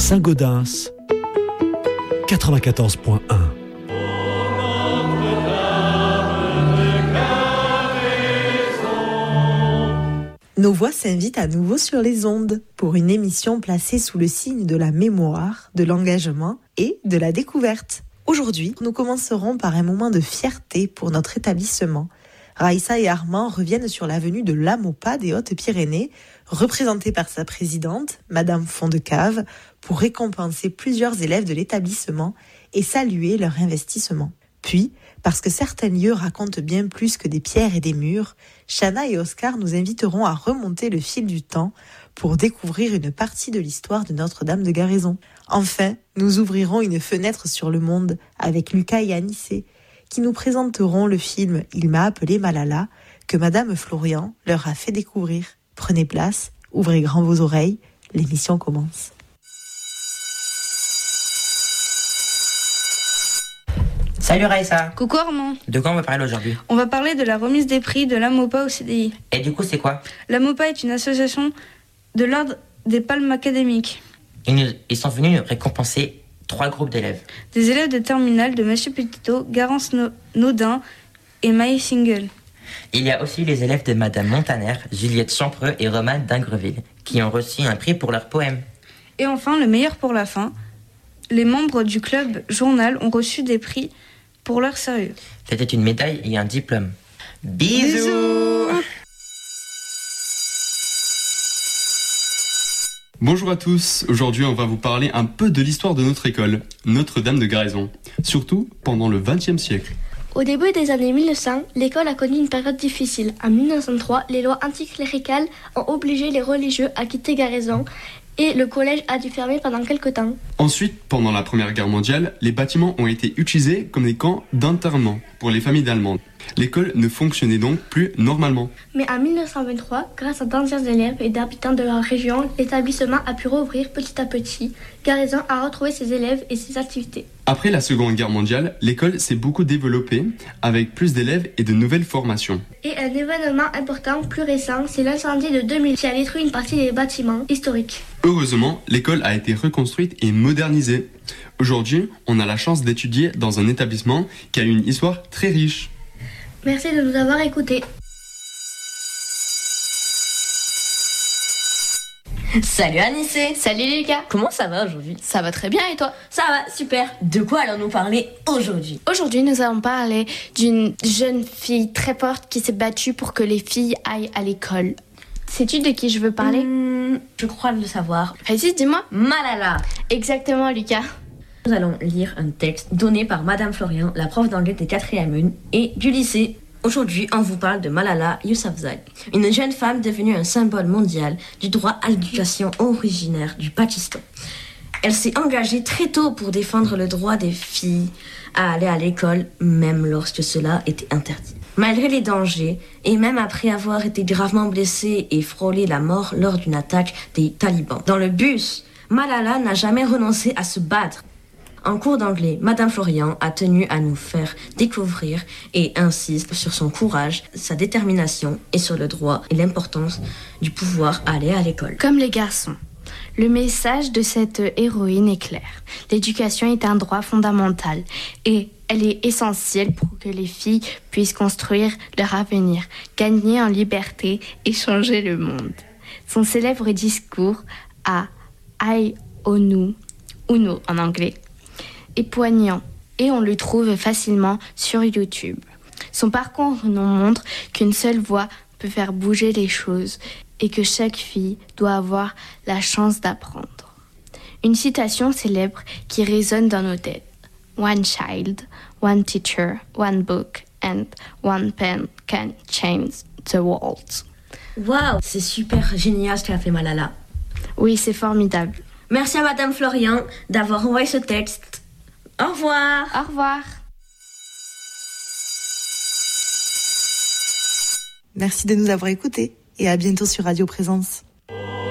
Saint-Gaudens 94.1. Nos voix s'invitent à nouveau sur les ondes pour une émission placée sous le signe de la mémoire, de l'engagement et de la découverte. Aujourd'hui, nous commencerons par un moment de fierté pour notre établissement. Raïssa et Armand reviennent sur l'avenue de l'Amopa des Hautes-Pyrénées, représentée par sa présidente, Madame Fondecave, pour récompenser plusieurs élèves de l'établissement et saluer leur investissement. Puis, parce que certains lieux racontent bien plus que des pierres et des murs, Chana et Oscar nous inviteront à remonter le fil du temps pour découvrir une partie de l'histoire de Notre-Dame de Garaison. Enfin, nous ouvrirons une fenêtre sur le monde avec Lucas et Anissé, qui nous présenteront le film « Il m'a appelé Malala » que Madame Florian leur a fait découvrir. Prenez place, ouvrez grand vos oreilles, l'émission commence. Salut Raïssa. Coucou Armand. De quoi on va parler aujourd'hui? On va parler de la remise des prix de l'Amopa au CDI. Et du coup c'est quoi? L'Amopa est une association de l'ordre des palmes académiques. Ils sont venus récompenser 3 groupes d'élèves. Des élèves de terminale de Monsieur Petitot, Garance Naudin et Maï Single. Il y a aussi les élèves de Madame Montaner, Juliette Champreux et Romane d'Ingreville, qui ont reçu un prix pour leurs poèmes. Et enfin, le meilleur pour la fin, les membres du club journal ont reçu des prix pour leur sérieux. C'était une médaille et un diplôme. Bisous. Bonjour à tous, aujourd'hui on va vous parler un peu de l'histoire de notre école, Notre-Dame de Garaison, surtout pendant le XXe siècle. Au début des années 1900, l'école a connu une période difficile. En 1903, les lois anticléricales ont obligé les religieux à quitter Garaison et le collège a dû fermer pendant quelques temps. Ensuite, pendant la Première Guerre mondiale, les bâtiments ont été utilisés comme des camps d'internement pour les familles allemandes. L'école ne fonctionnait donc plus normalement. Mais en 1923, grâce à d'anciens élèves et d'habitants de la région, l'établissement a pu rouvrir petit à petit. Garaison a retrouvé ses élèves et ses activités. Après la Seconde Guerre mondiale, l'école s'est beaucoup développée avec plus d'élèves et de nouvelles formations. Et un événement important plus récent, c'est l'incendie de 2000 qui a détruit une partie des bâtiments historiques. Heureusement, l'école a été reconstruite et modernisée. Aujourd'hui, on a la chance d'étudier dans un établissement qui a une histoire très riche. Merci de nous avoir écoutés. Salut Anissé. Salut Lucas. Comment ça va aujourd'hui? Ça va très bien et toi? Ça va, super. De quoi allons-nous parler aujourd'hui? Aujourd'hui, nous allons parler d'une jeune fille très forte qui s'est battue pour que les filles aillent à l'école. Sais-tu de qui je veux parler? Je crois le savoir. Vas-y, dis-moi. Malala. Exactement, Lucas. Nous allons lire un texte donné par Madame Florian, la prof d'anglais des 4e et du lycée. Aujourd'hui, on vous parle de Malala Yousafzai, une jeune femme devenue un symbole mondial du droit à l'éducation originaire du Pakistan. Elle s'est engagée très tôt pour défendre le droit des filles à aller à l'école, même lorsque cela était interdit. Malgré les dangers, et même après avoir été gravement blessée et frôlé la mort lors d'une attaque des talibans. Dans le bus, Malala n'a jamais renoncé à se battre. En cours d'anglais, Madame Florian a tenu à nous faire découvrir et insiste sur son courage, sa détermination et sur le droit et l'importance du pouvoir aller à l'école. Comme les garçons, le message de cette héroïne est clair. L'éducation est un droit fondamental et elle est essentielle pour que les filles puissent construire leur avenir, gagner en liberté et changer le monde. Son célèbre discours à I Onu en anglais, est poignant et on le trouve facilement sur YouTube. Son parcours nous montre qu'une seule voix peut faire bouger les choses et que chaque fille doit avoir la chance d'apprendre. Une citation célèbre qui résonne dans nos têtes. One child, one teacher, one book and one pen can change the world. Waouh, c'est super génial ce qu'a fait Malala. Oui, c'est formidable. Merci à Madame Florian d'avoir envoyé ce texte. Au revoir. Au revoir. Merci de nous avoir écoutés et à bientôt sur Radio Présence.